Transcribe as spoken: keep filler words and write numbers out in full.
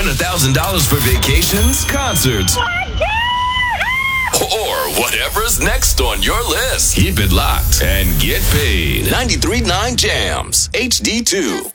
Won one thousand dollars for vacations, concerts, or whatever's next on your list. Keep it locked and get paid. ninety-three point nine Jams, H D two.